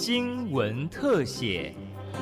新闻特写。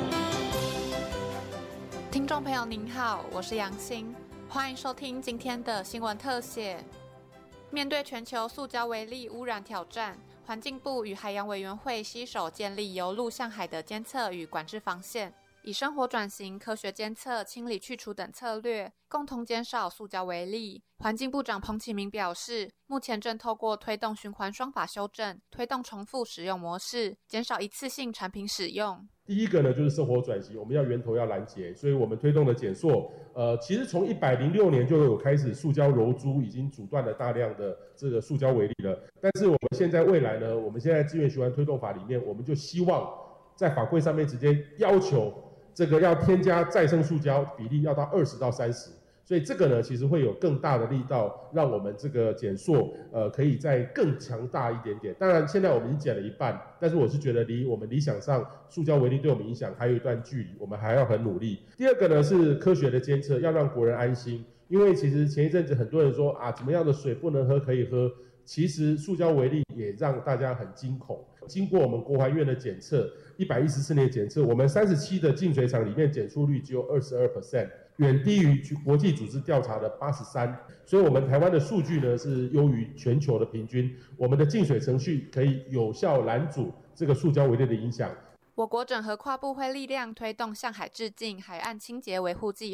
听众朋友您好，我是杨欣，欢迎收听今天的新闻特写。面对全球塑胶微粒污染挑战，环境部与海洋委员会携手建立由陆向海的监测与管制防线，以生活转型、科学监测、清理去除等策略，共同减少塑胶微粒。环境部长彭启明表示，目前正透过推动循环双法修正，推动重复使用模式，减少一次性产品使用。 第一个呢，就是生活转型，我们要源头要拦截，所以我们推动的减塑，其实从106年就有开始塑胶柔珠已经阻断了大量的这个塑胶微粒了。但是我们现在未来呢，我们现在资源循环推动法里面，我们就希望在法规上面直接要求这个要添加再生塑胶比例要到20到30。所以这个呢，其实会有更大的力道，让我们这个减塑，可以再更强大一点点。当然，现在我们已经减了一半，但是我是觉得离我们理想上塑胶微粒对我们影响还有一段距离，我们还要很努力。第二个呢是科学的监测，要让国人安心，因为其实前一阵子很多人说怎么样的水不能喝可以喝，其实塑胶微粒也让大家很惊恐。经过我们国环院的检测，114年检测，我们37的净水厂里面检出率只有22%。远低于国际组织调查的83%，所以我们台湾的数据呢是优于全球的平均。我们的净水程序可以有效拦阻这个塑胶微粒的影响。 我国整合跨部会力量推动向海致敬海岸清洁维护计